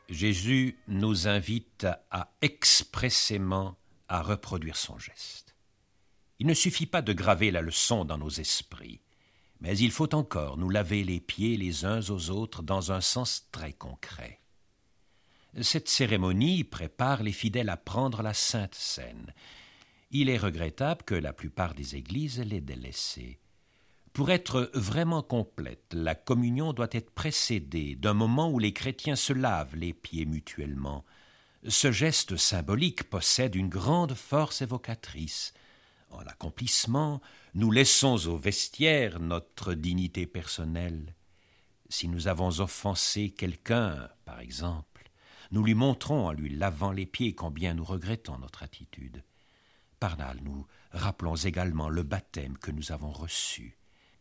Jésus nous invite expressément à reproduire son geste. Il ne suffit pas de graver la leçon dans nos esprits, mais il faut encore nous laver les pieds les uns aux autres dans un sens très concret. Cette cérémonie prépare les fidèles à prendre la Sainte Seine. Il est regrettable que la plupart des églises l'aient délaissée. Pour être vraiment complète, la communion doit être précédée d'un moment où les chrétiens se lavent les pieds mutuellement. Ce geste symbolique possède une grande force évocatrice. En l'accomplissement, nous laissons au vestiaire notre dignité personnelle. Si nous avons offensé quelqu'un, par exemple, nous lui montrons en lui lavant les pieds combien nous regrettons notre attitude. Par là, nous rappelons également le baptême que nous avons reçu.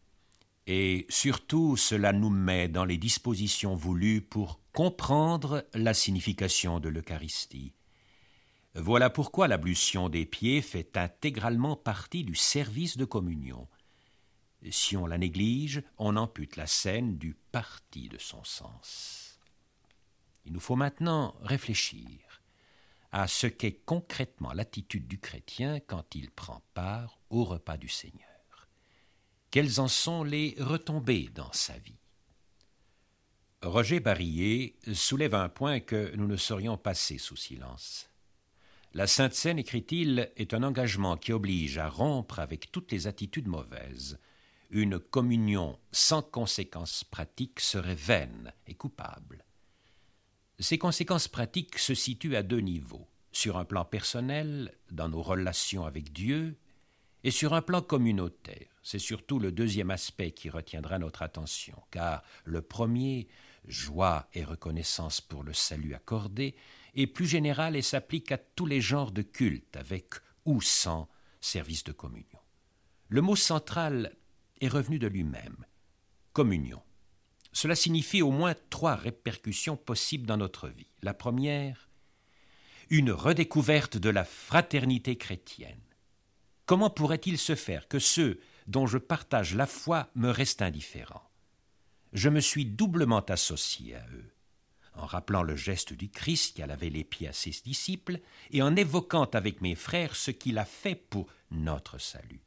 Et surtout, cela nous met dans les dispositions voulues pour comprendre la signification de l'Eucharistie. Voilà pourquoi l'ablution des pieds fait intégralement partie du service de communion. Si on la néglige, on ampute la scène du parti de son sens. Il nous faut maintenant réfléchir à ce qu'est concrètement l'attitude du chrétien quand il prend part au repas du Seigneur. Quelles en sont les retombées dans sa vie? Roger Barillet soulève un point que nous ne saurions passer sous silence. La Sainte Seine, écrit-il, est un engagement qui oblige à rompre avec toutes les attitudes mauvaises. Une communion sans conséquences pratiques serait vaine et coupable. Ces conséquences pratiques se situent à deux niveaux, sur un plan personnel, dans nos relations avec Dieu, et sur un plan communautaire. C'est surtout le deuxième aspect qui retiendra notre attention, car le premier, joie et reconnaissance pour le salut accordé, est plus général et s'applique à tous les genres de culte, avec ou sans service de communion. Le mot central est revenu de lui-même, communion. Cela signifie au moins 3 répercussions possibles dans notre vie. La première, une redécouverte de la fraternité chrétienne. Comment pourrait-il se faire que ceux dont je partage la foi me restent indifférents? Je me suis doublement associé à eux, en rappelant le geste du Christ qui a lavé les pieds à ses disciples et en évoquant avec mes frères ce qu'il a fait pour notre salut.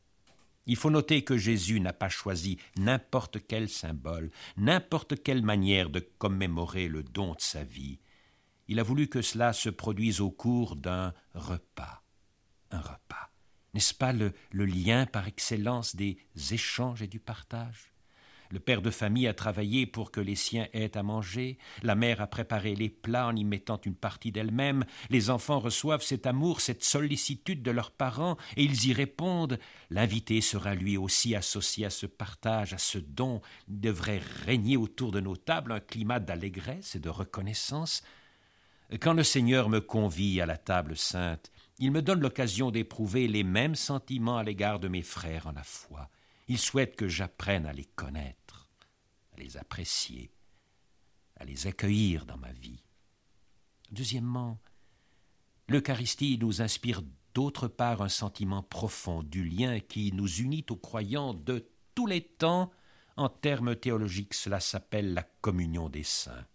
Il faut noter que Jésus n'a pas choisi n'importe quel symbole, n'importe quelle manière de commémorer le don de sa vie. Il a voulu que cela se produise au cours d'un repas. Un repas. N'est-ce pas le lien par excellence des échanges et du partage? Le père de famille a travaillé pour que les siens aient à manger, la mère a préparé les plats en y mettant une partie d'elle-même, les enfants reçoivent cet amour, cette sollicitude de leurs parents, et ils y répondent. L'invité sera lui aussi associé à ce partage, à ce don. Il devrait régner autour de nos tables un climat d'allégresse et de reconnaissance. Quand le Seigneur me convie à la table sainte, il me donne l'occasion d'éprouver les mêmes sentiments à l'égard de mes frères en la foi. Il souhaite que j'apprenne à les connaître, à les apprécier, à les accueillir dans ma vie. Deuxièmement, l'Eucharistie nous inspire d'autre part un sentiment profond du lien qui nous unit aux croyants de tous les temps. En termes théologiques, cela s'appelle la communion des saints.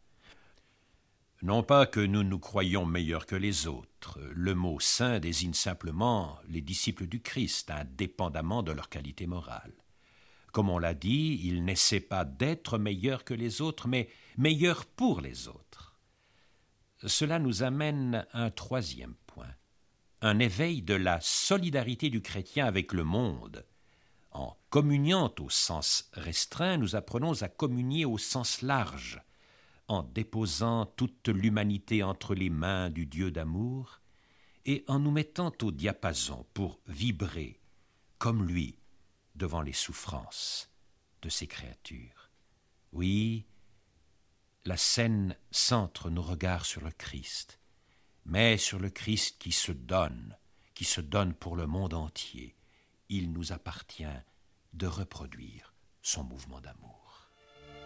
Non pas que nous nous croyions meilleurs que les autres. Le mot « saint » désigne simplement les disciples du Christ, indépendamment de leur qualité morale. Comme on l'a dit, ils n'essaient pas d'être meilleurs que les autres, mais meilleurs pour les autres. Cela nous amène à un troisième point, un éveil de la solidarité du chrétien avec le monde. En communiant au sens restreint, nous apprenons à communier au sens large, en déposant toute l'humanité entre les mains du Dieu d'amour et en nous mettant au diapason pour vibrer, comme lui, devant les souffrances de ses créatures. Oui, la scène centre nos regards sur le Christ, mais sur le Christ qui se donne pour le monde entier. Il nous appartient de reproduire son mouvement d'amour.